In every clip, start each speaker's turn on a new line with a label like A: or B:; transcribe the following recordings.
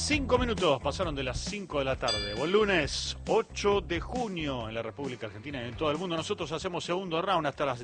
A: 5 minutos pasaron de las 5 de la tarde. Buen lunes, 8 de junio en la República Argentina y en todo el mundo. Nosotros hacemos segundo round hasta las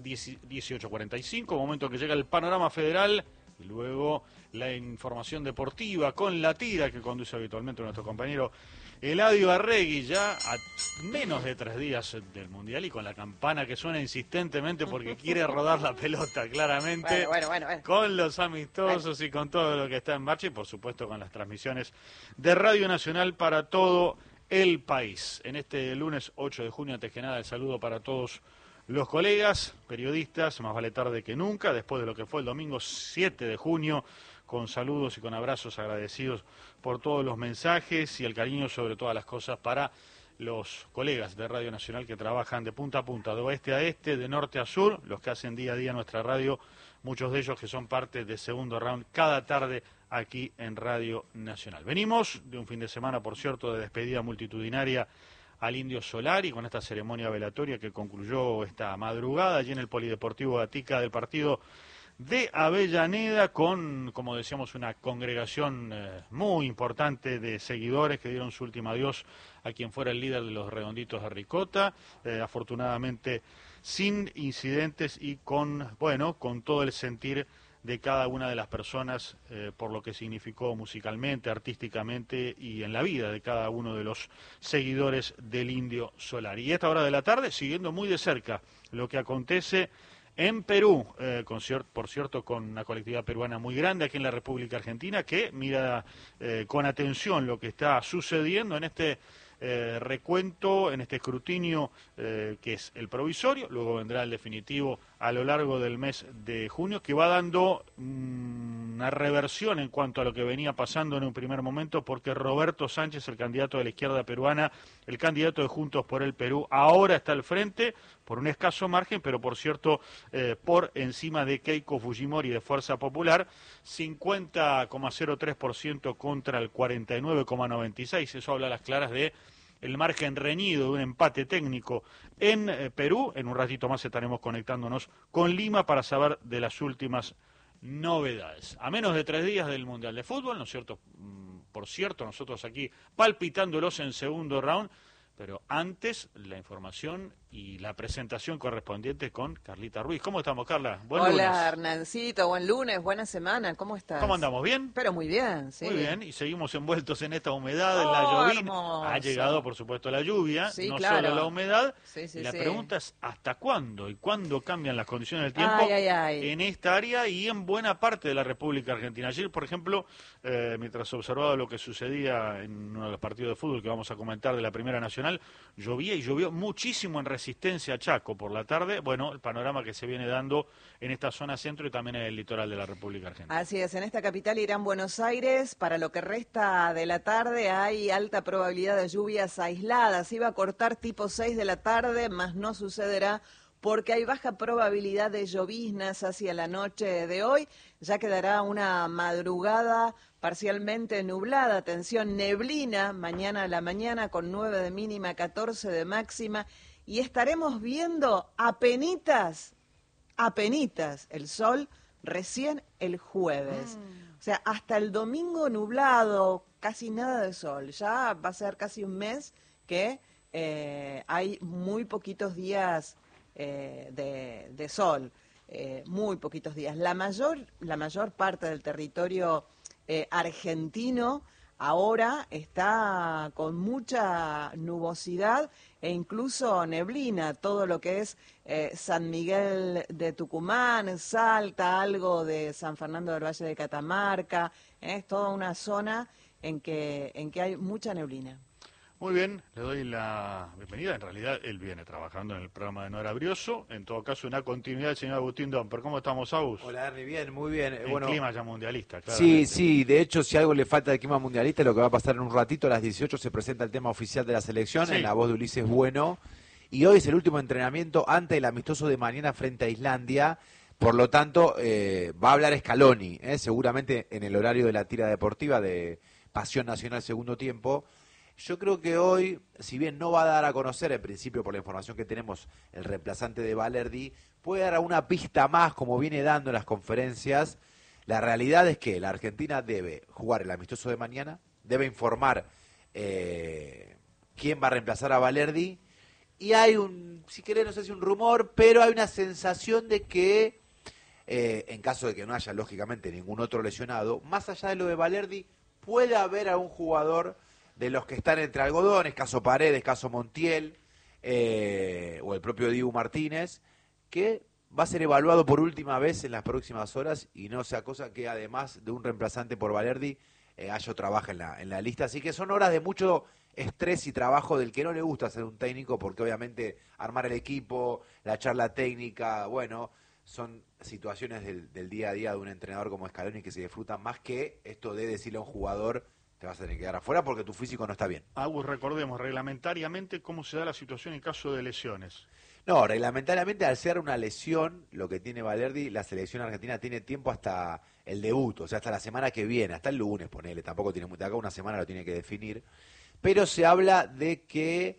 A: 18:45, momento que llega el panorama federal y luego la información deportiva con la tira que conduce habitualmente nuestro compañero Eladio Arregui, ya a menos de 3 días del Mundial y con la campana que suena insistentemente porque quiere rodar la pelota claramente,
B: bueno.
A: con los amistosos y con todo lo que está en marcha y por supuesto con las transmisiones de Radio Nacional para todo el país. En este lunes 8 de junio, antes que nada, el saludo para todos los colegas, periodistas, más vale tarde que nunca, después de lo que fue el domingo 7 de junio, con saludos y con abrazos agradecidos por todos los mensajes y el cariño sobre todas las cosas para los colegas de Radio Nacional que trabajan de punta a punta, de oeste a este, de norte a sur, los que hacen día a día nuestra radio, muchos de ellos que son parte de segundo round cada tarde aquí en Radio Nacional. Venimos de un fin de semana, por cierto, de despedida multitudinaria al Indio Solari, con esta ceremonia velatoria que concluyó esta madrugada allí en el Polideportivo Gatica del partido de Avellaneda, con, como decíamos, una congregación muy importante de seguidores que dieron su último adiós a quien fuera el líder de los Redonditos de Ricota, afortunadamente sin incidentes y con todo el sentir de cada una de las personas por lo que significó musicalmente, artísticamente y en la vida de cada uno de los seguidores del Indio Solari. Y a esta hora de la tarde, siguiendo muy de cerca lo que acontece en Perú, por cierto, con una colectividad peruana muy grande aquí en la República Argentina, que mira con atención lo que está sucediendo en este recuento, en este escrutinio que es el provisorio, luego vendrá el definitivo a lo largo del mes de junio, que va dando una reversión en cuanto a lo que venía pasando en un primer momento, porque Roberto Sánchez, el candidato de la izquierda peruana, el candidato de Juntos por el Perú, ahora está al frente por un escaso margen, pero por cierto, por encima de Keiko Fujimori de Fuerza Popular, 50,03% contra el 49,96%. Eso habla a las claras de el margen reñido de un empate técnico en Perú. En un ratito más estaremos conectándonos con Lima para saber de las últimas novedades. A menos de 3 días del Mundial de Fútbol, ¿no es cierto? Por cierto, nosotros aquí palpitándolos en segundo round, pero antes la información y la presentación correspondiente con Carlita Ruiz. ¿Cómo estamos, Carla? Buen lunes.
B: Hola, Hernancito, buen lunes, buena semana, ¿cómo estás?
A: ¿Cómo andamos? ¿Bien?
B: Pero muy bien, sí.
A: Muy bien, y seguimos envueltos en esta humedad, en la llovina.
B: Hermoso.
A: Ha llegado, por supuesto, la lluvia,
B: sí,
A: no
B: claro.
A: solo la humedad.
B: Sí,
A: y la pregunta es, ¿hasta cuándo? ¿Y cuándo cambian las condiciones del tiempo
B: ay.
A: en esta área y en buena parte de la República Argentina? Ayer, por ejemplo, mientras observaba lo que sucedía en uno de los partidos de fútbol que vamos a comentar de la Primera Nacional, llovía y llovió muchísimo en Resistencia, Chaco, por la tarde. Bueno, el panorama que se viene dando en esta zona centro y también en el litoral de la República Argentina.
B: Así es, en esta capital Irán, Buenos Aires, para lo que resta de la tarde hay alta probabilidad de lluvias aisladas. Iba a cortar tipo 6 de la tarde, mas no sucederá porque hay baja probabilidad de lloviznas hacia la noche de hoy. Ya quedará una madrugada parcialmente nublada, atención, neblina, mañana a la mañana con 9 de mínima, 14 de máxima, y estaremos viendo apenitas el sol recién el jueves. O sea, hasta el domingo nublado, casi nada de sol. Ya va a ser casi un mes que hay muy poquitos días de sol, muy poquitos días. La mayor parte del territorio argentino ahora está con mucha nubosidad e incluso neblina, todo lo que es San Miguel de Tucumán, Salta, algo de San Fernando del Valle de Catamarca, es toda una zona en que hay mucha neblina.
A: Muy bien, le doy la bienvenida. En realidad, él viene trabajando en el programa de Nora Brioso. En todo caso, una continuidad del señor Agustín Domper. ¿Cómo estamos, Agus?
C: Hola, Ernie, bien, muy bien.
A: El clima ya mundialista, claro.
C: Sí, de hecho, si algo le falta al clima mundialista, lo que va a pasar en un ratito, a las 18 se presenta el tema oficial de la selección, en la voz de Ulises Bueno. Y hoy es el último entrenamiento antes del amistoso de mañana frente a Islandia. Por lo tanto, va a hablar Scaloni, seguramente en el horario de la tira deportiva de Pasión Nacional Segundo Tiempo. Yo creo que hoy, si bien no va a dar a conocer, en principio por la información que tenemos, el reemplazante de Valerdi, puede dar una pista más, como viene dando en las conferencias. La realidad es que la Argentina debe jugar el amistoso de mañana, debe informar quién va a reemplazar a Valerdi. Y hay si querés, no sé si un rumor, pero hay una sensación de que, en caso de que no haya, lógicamente, ningún otro lesionado, más allá de lo de Valerdi, puede haber algún jugador de los que están entre algodones, caso Paredes, caso Montiel, o el propio Dibu Martínez, que va a ser evaluado por última vez en las próximas horas y no sea cosa que además de un reemplazante por Valerdi haya otra baja en la lista. Así que son horas de mucho estrés y trabajo del que no le gusta ser un técnico, porque obviamente armar el equipo, la charla técnica, bueno, son situaciones del día a día de un entrenador como Scaloni que se disfrutan más que esto de decirle a un jugador te vas a tener que quedar afuera porque tu físico no está bien.
A: Agus, recordemos reglamentariamente cómo se da la situación en caso de lesiones.
C: No, reglamentariamente al ser una lesión, lo que tiene Valerdi, la selección argentina tiene tiempo hasta el debut, o sea, hasta la semana que viene, hasta el lunes, ponele, tampoco tiene de acá una semana lo tiene que definir, pero se habla de que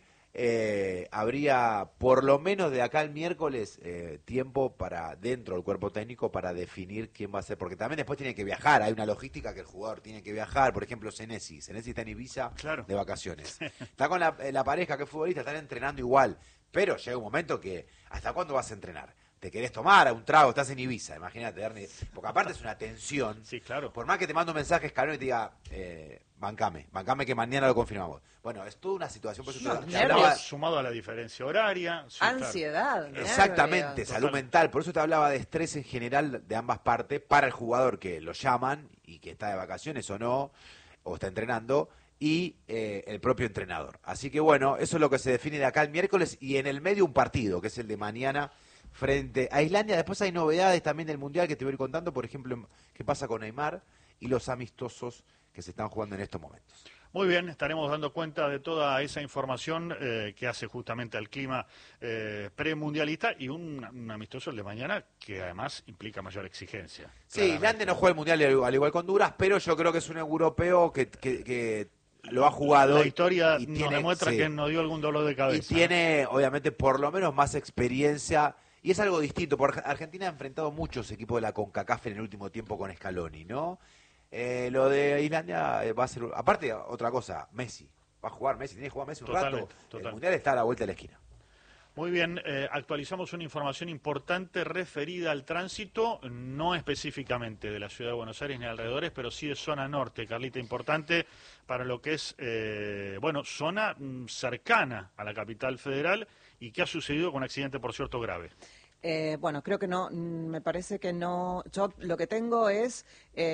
C: habría, por lo menos de acá al miércoles, tiempo para dentro del cuerpo técnico para definir quién va a ser, porque también después tiene que viajar, hay una logística que el jugador tiene que viajar, por ejemplo, Senesi está en Ibiza de vacaciones, está con la pareja que es futbolista, están entrenando igual, pero llega un momento que, ¿hasta cuándo vas a entrenar? ¿Te querés tomar un trago? Estás en Ibiza, imagínate, Ernie. Porque aparte es una tensión.
A: Sí, claro.
C: Por más que te mando un mensaje Scaloni y te diga, bancame que mañana lo confirmamos. Bueno, es toda una situación. Por
A: eso sumado a la diferencia horaria. Sí,
B: ansiedad.
A: Claro.
C: Exactamente, salud mental. Por eso te hablaba de estrés en general de ambas partes para el jugador que lo llaman y que está de vacaciones o no, o está entrenando, y el propio entrenador. Así que bueno, eso es lo que se define de acá el miércoles y en el medio un partido, que es el de mañana frente a Islandia. Después hay novedades también del Mundial que te voy a ir contando, por ejemplo, qué pasa con Neymar y los amistosos que se están jugando en estos momentos.
A: Muy bien, estaremos dando cuenta de toda esa información que hace justamente al clima premundialista y un amistoso el de mañana que además implica mayor exigencia.
C: Sí, Islandia no juega el Mundial al igual que Honduras, pero yo creo que es un europeo que lo ha jugado.
A: La historia nos demuestra que no dio algún dolor de cabeza.
C: Y tiene, obviamente, por lo menos más experiencia. Y es algo distinto, porque Argentina ha enfrentado muchos equipos de la CONCACAF en el último tiempo con Scaloni, ¿no? Lo de Islandia va a ser... Aparte, otra cosa, Messi. Va a jugar Messi, tiene que jugar Messi un rato. El Mundial está a la vuelta de la esquina.
A: Muy bien, actualizamos una información importante referida al tránsito, no específicamente de la ciudad de Buenos Aires ni alrededores, pero sí de zona norte, Carlita, importante para lo que es, zona cercana a la capital federal y que ha sucedido con un accidente, por cierto, grave.
B: Creo que no, me parece que no. Yo lo que tengo es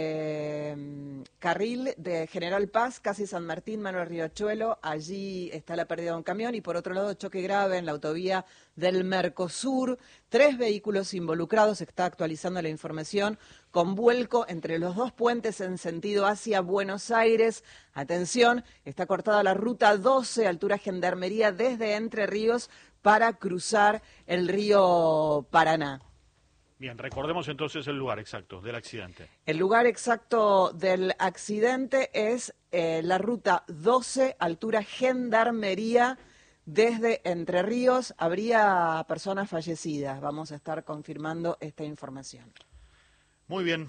B: carril de General Paz, casi San Martín, Manuel Riachuelo, allí está la pérdida de un camión y por otro lado choque grave en la autovía del Mercosur, 3 vehículos involucrados, se está actualizando la información, con vuelco entre los 2 puentes en sentido hacia Buenos Aires. Atención, está cortada la ruta 12, altura Gendarmería desde Entre Ríos, para cruzar el río Paraná.
A: Bien, recordemos entonces el lugar exacto del accidente.
B: El lugar exacto del accidente es la ruta 12, altura Gendarmería, desde Entre Ríos. Habría personas fallecidas. Vamos a estar confirmando esta información.
A: Muy bien.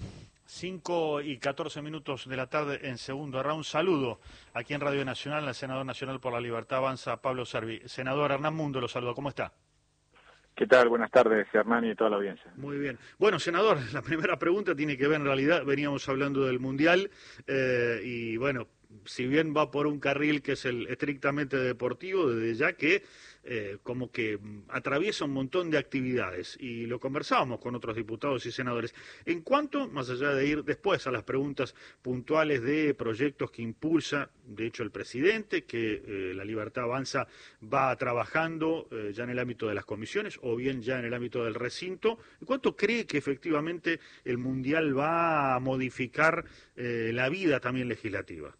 A: 5:14 de la tarde en segundo round. Saludo aquí en Radio Nacional al senador nacional por la Libertad Avanza, Pablo Servi. Senador Hernán Mundo, lo saludo. ¿Cómo está?
D: ¿Qué tal? Buenas tardes, Hernán y toda la audiencia.
A: Muy bien. Bueno, senador, la primera pregunta tiene que ver, en realidad, veníamos hablando del Mundial y bueno, si bien va por un carril que es el estrictamente deportivo, desde ya que como que atraviesa un montón de actividades y lo conversábamos con otros diputados y senadores. En cuanto, más allá de ir después a las preguntas puntuales de proyectos que impulsa, de hecho, el presidente, que la Libertad Avanza va trabajando ya en el ámbito de las comisiones o bien ya en el ámbito del recinto, ¿en cuánto cree que efectivamente el Mundial va a modificar la vida también legislativa?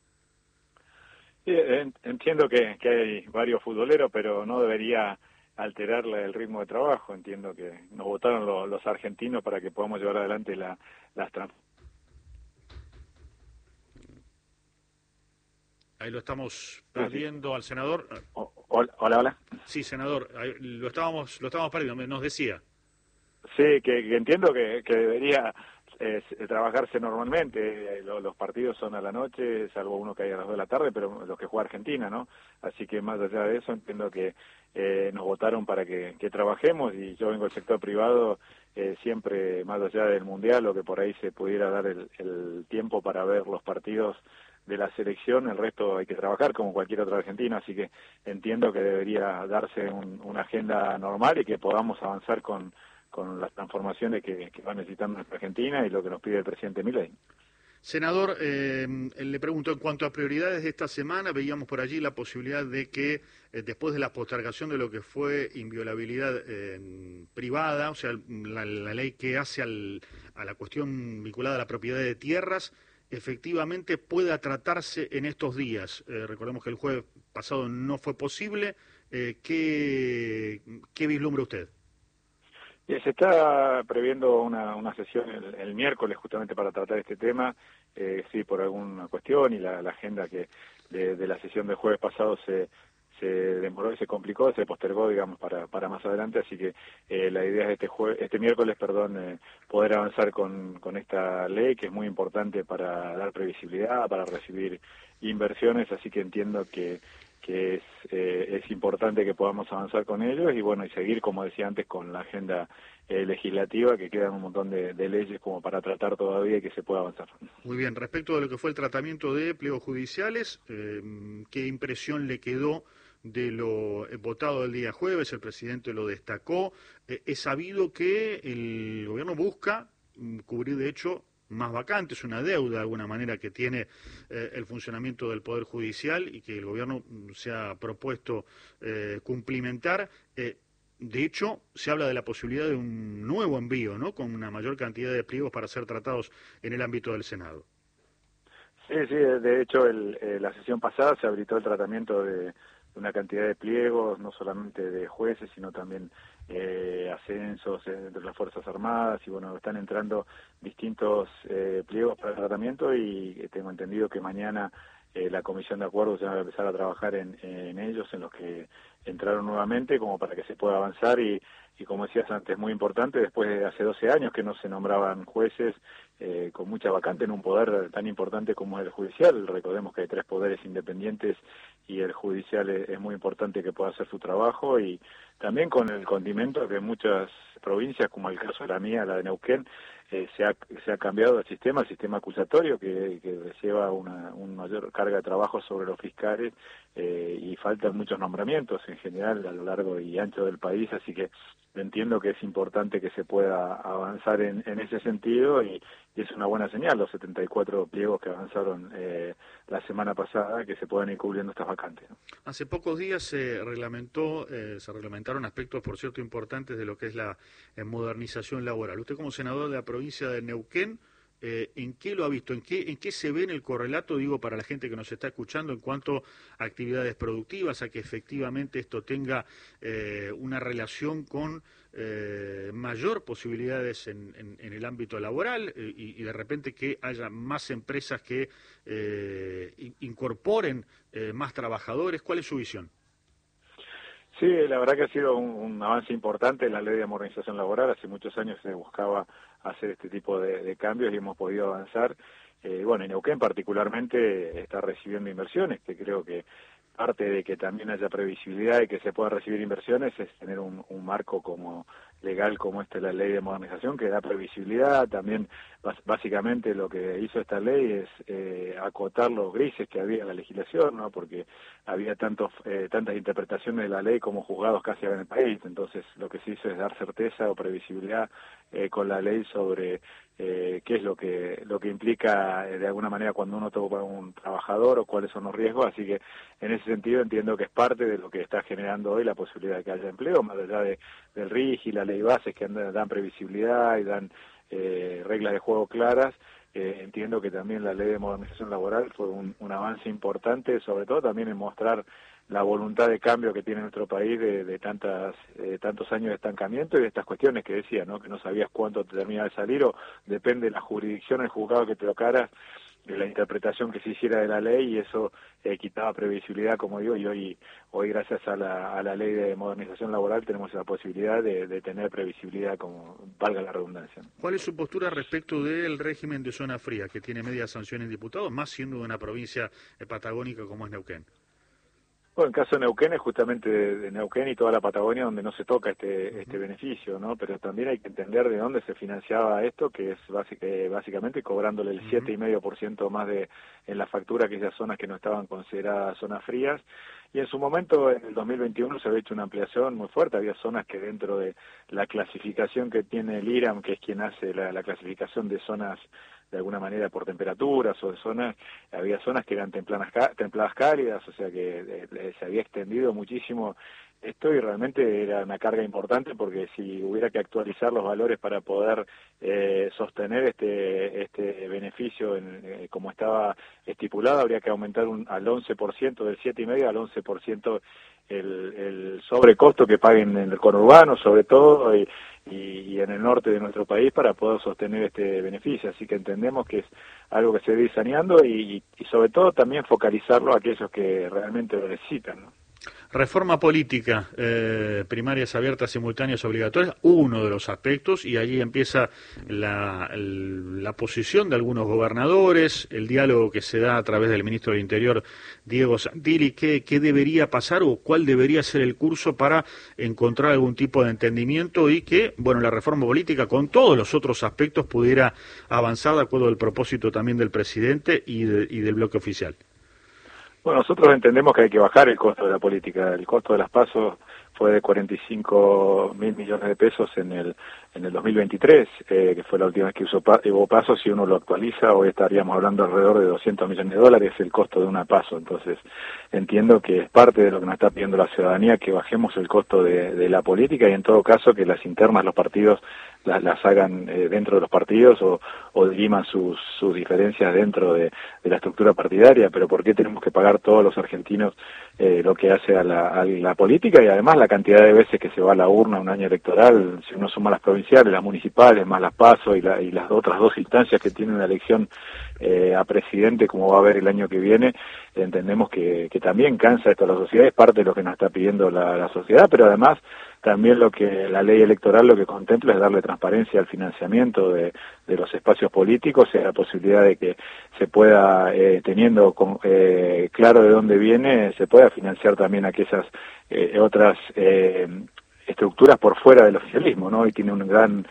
D: Entiendo que hay varios futboleros, pero no debería alterarle el ritmo de trabajo. Entiendo que nos votaron los argentinos para que podamos llevar adelante las
A: Ahí lo estamos perdiendo al senador.
D: Hola.
A: Sí, senador, lo estábamos perdiendo, nos decía.
D: Sí, que entiendo que debería trabajarse normalmente. Los partidos son a la noche, salvo uno que hay a las 2 de la tarde, pero los que juega Argentina, ¿no? Así que más allá de eso, entiendo que nos votaron para que trabajemos, y yo vengo del sector privado, siempre más allá del Mundial, o que por ahí se pudiera dar el tiempo para ver los partidos de la selección, el resto hay que trabajar como cualquier otro argentino, así que entiendo que debería darse una agenda normal y que podamos avanzar con las transformaciones que va necesitando nuestra Argentina y lo que nos pide el presidente Milei.
A: Senador, le pregunto, en cuanto a prioridades de esta semana, veíamos por allí la posibilidad de que después de la postergación de lo que fue inviolabilidad privada, o sea, la ley que hace a la cuestión vinculada a la propiedad de tierras, efectivamente pueda tratarse en estos días. Recordemos que el jueves pasado no fue posible. ¿Qué vislumbra usted?
D: Se está previendo una sesión el miércoles justamente para tratar este tema, sí, por alguna cuestión, y la agenda que de la sesión del jueves pasado se demoró y se complicó, se postergó, digamos, para más adelante, así que la idea es este miércoles, poder avanzar con esta ley, que es muy importante para dar previsibilidad, para recibir inversiones, así que entiendo que es importante que podamos avanzar con ellos y bueno, y seguir, como decía antes, con la agenda legislativa, que quedan un montón de leyes como para tratar todavía y que se pueda avanzar.
A: Muy bien, respecto de lo que fue el tratamiento de pliegos judiciales, ¿qué impresión le quedó de lo votado el día jueves? El presidente lo destacó. Es sabido que el gobierno busca cubrir, de hecho, más vacantes, una deuda de alguna manera que tiene el funcionamiento del Poder Judicial y que el gobierno se ha propuesto cumplimentar. De hecho, se habla de la posibilidad de un nuevo envío, ¿no?, con una mayor cantidad de pliegos para ser tratados en el ámbito del Senado.
D: Sí, de hecho, la sesión pasada se habilitó el tratamiento de una cantidad de pliegos, no solamente de jueces, sino también ascensos entre las Fuerzas Armadas, y bueno, están entrando distintos pliegos para el tratamiento, y tengo entendido que mañana la Comisión de Acuerdos ya va a empezar a trabajar en ellos, en los que entraron nuevamente, como para que se pueda avanzar, y como decías antes, muy importante, después de hace 12 años que no se nombraban jueces, con mucha vacante en un poder tan importante como es el judicial. Recordemos que hay 3 poderes independientes y el judicial es muy importante que pueda hacer su trabajo, y también con el condimento que en muchas provincias, como el caso de la mía, la de Neuquén, se ha cambiado el sistema acusatorio, que lleva una mayor carga de trabajo sobre los fiscales, y faltan muchos nombramientos en general a lo largo y ancho del país, así que entiendo que es importante que se pueda avanzar en ese sentido, y es una buena señal los 74 pliegos que avanzaron la semana pasada, que se puedan ir cubriendo estas vacantes, ¿no?
A: Hace pocos días se reglamentaron aspectos, por cierto, importantes de lo que es la modernización laboral. Usted, como senador de la provincia de Neuquén, ¿en qué lo ha visto? ¿En qué se ve en el correlato, digo, para la gente que nos está escuchando, en cuanto a actividades productivas, a que efectivamente esto tenga una relación con mayor posibilidades en el ámbito laboral, y de repente que haya más empresas que incorporen más trabajadores? ¿Cuál es su visión?
D: Sí, la verdad que ha sido un avance importante en la ley de modernización laboral. Hace muchos años se buscaba hacer este tipo de cambios y hemos podido avanzar. Bueno, y Neuquén particularmente está recibiendo inversiones, que creo que parte de que también haya previsibilidad y que se pueda recibir inversiones es tener un marco como legal como la ley de modernización, que da previsibilidad. También básicamente lo que hizo esta ley es acotar los grises que había en la legislación, ¿no?, porque había tantas interpretaciones de la ley como juzgados casi en el país. Entonces lo que se hizo es dar certeza o previsibilidad con la ley sobre qué es lo que implica de alguna manera cuando uno toca a un trabajador, o cuáles son los riesgos. Así que en ese sentido entiendo que es parte de lo que está generando hoy la posibilidad de que haya empleo, más allá del RIGI y la ley bases, que dan previsibilidad y dan reglas de juego claras. Entiendo que también la ley de modernización laboral fue un avance importante, sobre todo también en mostrar la voluntad de cambio que tiene nuestro país de tantos años de estancamiento y de estas cuestiones que decía, ¿no?, que no sabías cuánto te terminaba de salir, o depende de la jurisdicción, el juzgado que te tocaras, la interpretación que se hiciera de la ley, y eso quitaba previsibilidad, como digo, y hoy gracias a la ley de modernización laboral tenemos la posibilidad de tener previsibilidad, como valga la redundancia.
A: ¿Cuál es su postura respecto del régimen de zona fría, que tiene media sanción en diputados, más siendo de una provincia patagónica como es Neuquén?
D: Bueno, el caso de Neuquén es justamente de Neuquén y toda la Patagonia donde no se toca este beneficio, ¿no? Pero también hay que entender de dónde se financiaba esto, que es básicamente cobrándole el 7,5% más en la factura a aquellas zonas que no estaban consideradas zonas frías. Y en su momento, en el 2021, se había hecho una ampliación muy fuerte. Había zonas que dentro de la clasificación que tiene el IRAM, que es quien hace la clasificación de zonas de alguna manera por temperaturas o de zonas, había zonas que eran templadas cálidas, o sea que se había extendido muchísimo esto y realmente era una carga importante, porque si hubiera que actualizar los valores para poder sostener este beneficio como estaba estipulado, habría que aumentar al 11%, del 7,5% al 11% el sobrecosto que paguen en el conurbano, sobre todo, y en el norte de nuestro país, para poder sostener este beneficio. Así que entendemos que es algo que se debe ir saneando y sobre todo también focalizarlo a aquellos que realmente lo necesitan, ¿no?
A: Reforma política, primarias abiertas, simultáneas, obligatorias, uno de los aspectos, y allí empieza la posición de algunos gobernadores, el diálogo que se da a través del ministro del Interior, Diego Santilli. ¿Qué debería pasar o cuál debería ser el curso para encontrar algún tipo de entendimiento y que, bueno, la reforma política con todos los otros aspectos pudiera avanzar de acuerdo al propósito también del presidente y del bloque oficial?
D: Bueno, nosotros entendemos que hay que bajar el costo de la política. El costo de las PASO fue de 45.000 millones de pesos en el 2023, que fue la última vez que hubo PASO. Si uno lo actualiza, hoy estaríamos hablando alrededor de 200 millones de dólares el costo de una PASO. Entonces, entiendo que es parte de lo que nos está pidiendo la ciudadanía, que bajemos el costo de la política, y en todo caso que las internas, los partidos, las hagan dentro de los partidos o diriman sus diferencias dentro de la estructura partidaria. Pero ¿por qué tenemos que pagar todos los argentinos lo que hace a la política? Y además la cantidad de veces que se va a la urna un año electoral, si uno suma las provinciales, las municipales, más las PASO y las otras dos instancias que tienen una elección a presidente, como va a haber el año que viene, entendemos que también cansa esto a la sociedad. Es parte de lo que nos está pidiendo la sociedad, pero además también lo que la ley electoral lo que contempla es darle transparencia al financiamiento de los espacios políticos, y la posibilidad de que se pueda, teniendo claro de dónde viene, se pueda financiar también aquellas otras estructuras por fuera del oficialismo, ¿no? Y tiene un gran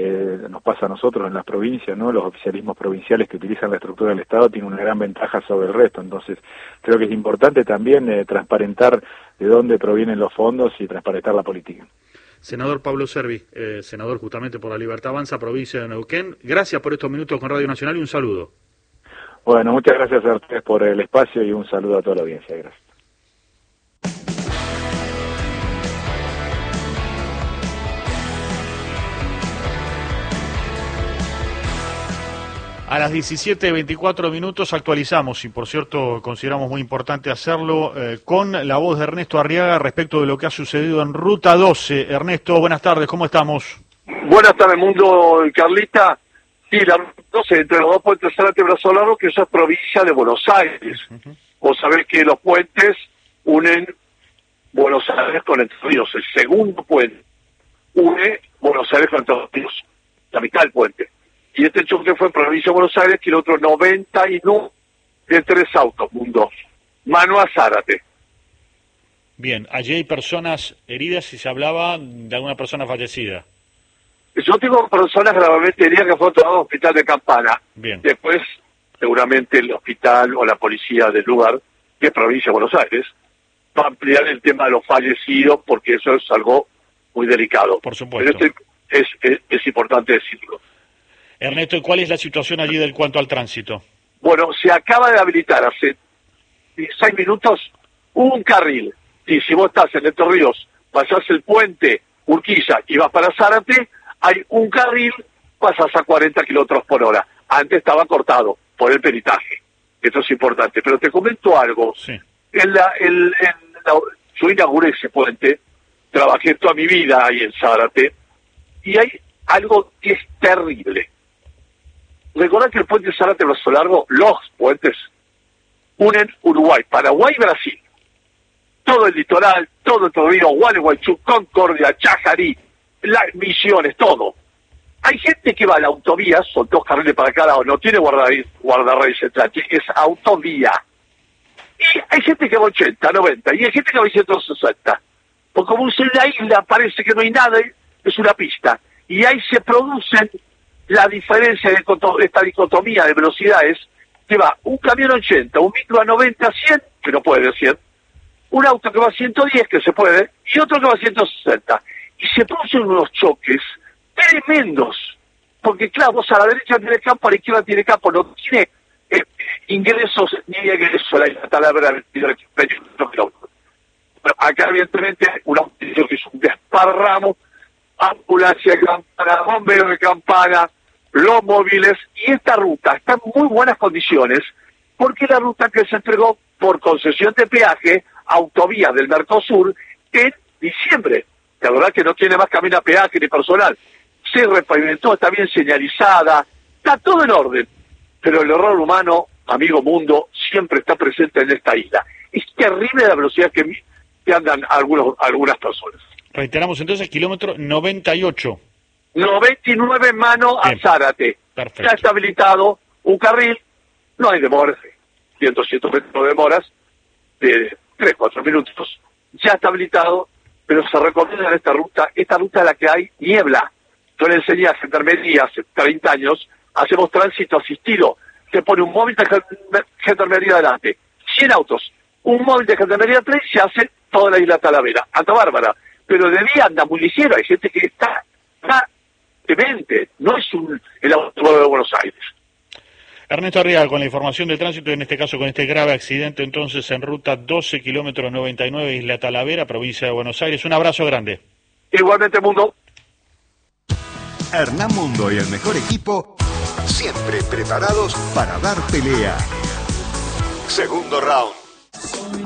D: nos pasa a nosotros en las provincias, ¿no? Los oficialismos provinciales que utilizan la estructura del Estado tienen una gran ventaja sobre el resto. Entonces, creo que es importante también transparentar de dónde provienen los fondos y transparentar la política.
A: Senador Pablo Servi, senador justamente por la Libertad Avanza, provincia de Neuquén, gracias por estos minutos con Radio Nacional y un saludo.
D: Bueno, muchas gracias a ustedes por el espacio y un saludo a toda la audiencia. Gracias.
A: A las 17:24 actualizamos, y por cierto consideramos muy importante hacerlo, con la voz de Ernesto Arriaga respecto de lo que ha sucedido en Ruta 12. Ernesto, buenas tardes, ¿cómo estamos?
E: Buenas tardes, mundo, Carlita. Sí, la Ruta 12, entre los dos puentes Zárate y Brazo Largo, que eso es provincia de Buenos Aires. Vos sabés que los puentes unen Buenos Aires con Entre Ríos. El segundo puente une Buenos Aires con Entre Ríos, la mitad del puente. Y este choque fue en provincia de Buenos Aires, kilómetro 99 de 3 autos, mundo. Mano a Zárate.
A: Bien, allí hay personas heridas y se hablaba de alguna persona fallecida.
E: Yo tengo personas gravemente heridas que fueron trasladadas al hospital de Campana.
A: Bien.
E: Después, seguramente el hospital o la policía del lugar, que es provincia de Buenos Aires, va a ampliar el tema de los fallecidos, porque eso es algo muy delicado.
A: Por supuesto.
E: Pero es importante decirlo.
A: Ernesto, ¿y cuál es la situación allí del cuanto al tránsito?
E: Bueno, se acaba de habilitar hace 6 minutos un carril. Y si vos estás en Entre Ríos, pasás el puente Urquiza y vas para Zárate, hay un carril, pasás a 40 kilómetros por hora. Antes estaba cortado por el peritaje. Esto es importante. Pero te comento algo.
A: Sí.
E: Yo inauguré ese puente, trabajé toda mi vida ahí en Zárate, y hay algo que es terrible. recordad que el puente Zárate-Brazo Largo, los puentes, unen Uruguay, Paraguay y Brasil. Todo el litoral, todo el río, Gualeguaychú, Concordia, Chajarí, las Misiones, todo. Hay gente que va a la autovía, son 2 carriles para cada lado, no tiene guardarraíl central, es autovía. Y hay gente que va 80, 90, y hay gente que va 160. Porque como es la isla, parece que no hay nada, es una pista. Y ahí se producen la diferencia de esta dicotomía de velocidades, que va un camión a 80, un micro a 90, 100, que no puede ir 100, un auto que va a 110, que se puede, y otro que va a 160. Y se producen unos choques tremendos, porque claro, vos a la derecha tiene campo, a la izquierda tiene campo, no tiene ingresos ni egresos a la isla Talavera 22 kilómetros. Bueno, acá evidentemente una autorización que es un desparramo, ambulancia de Campana, bomberos de Campana, los móviles, y esta ruta está en muy buenas condiciones, porque la ruta que se entregó por concesión de peaje, autovías del Mercosur, en diciembre. La verdad que no tiene más camino a peaje ni personal. Se repavimentó, está bien señalizada, está todo en orden. Pero el error humano, amigo mundo, siempre está presente en esta isla. Es terrible la velocidad que andan algunas personas.
A: Reiteramos entonces, kilómetro 98.
E: 99 mano a Zárate.
A: Perfecto.
E: Ya está habilitado un carril, no hay demoras, 100 metros de demoras, de 3-4 minutos. Ya está habilitado, pero se recomienda esta ruta es la que hay niebla. Yo le enseñé a Gendarmería hace 30 años, hacemos tránsito asistido. Se pone un móvil de Gendarmería adelante, 100 autos, un móvil de Gendarmería atrás y se hace toda la isla Talavera. Anda bárbara. Pero de día anda muy ligero, hay gente que está demente, no es el automóvil de Buenos Aires.
A: Ernesto Arriaga con la información del tránsito, en este caso con este grave accidente entonces en ruta 12 kilómetros 99 Isla Talavera, provincia de Buenos Aires. Un abrazo grande.
E: Igualmente, Mundo.
F: Hernán Mundo y el mejor equipo, siempre preparados para dar pelea. Segundo round.